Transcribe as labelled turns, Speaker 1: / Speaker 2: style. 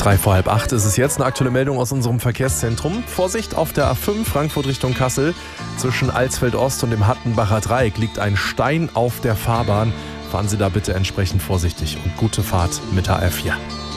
Speaker 1: 7:03 ist es jetzt. Eine aktuelle Meldung aus unserem Verkehrszentrum. Vorsicht auf der A5 Frankfurt Richtung Kassel. Zwischen Alsfeld Ost und dem Hattenbacher Dreieck liegt ein Stein auf der Fahrbahn. Fahren Sie da bitte entsprechend vorsichtig und gute Fahrt mit der A4.